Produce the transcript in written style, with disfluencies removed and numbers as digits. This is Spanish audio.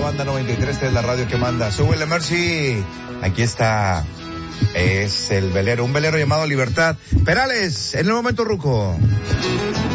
banda 93, es la radio que manda. Súbele, Mercy. Aquí está. Es el velero, un velero llamado Libertad. Perales, en el momento, ruco.